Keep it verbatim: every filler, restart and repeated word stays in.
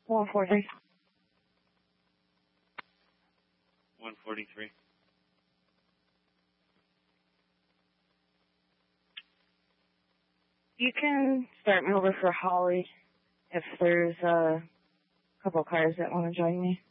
one forty. one forty-three. You can start me over for Holly if there's a couple cars that want to join me.